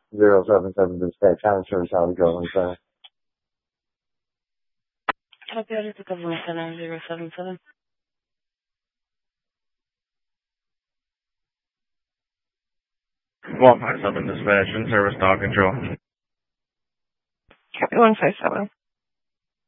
077 dispatch. County Service, how to go inside. Copy, I just government center 077. 157 dispatch, in service dog control. Copy 157.